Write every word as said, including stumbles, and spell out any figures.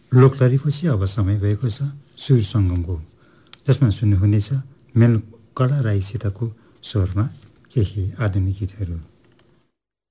लोकलरीपछि अब समय भएको छ सुर सङ्गमको, जसमा सुन्नुहुनेछ मेल कला राईसितको स्वरमा केही आधुनिक गीतहरू।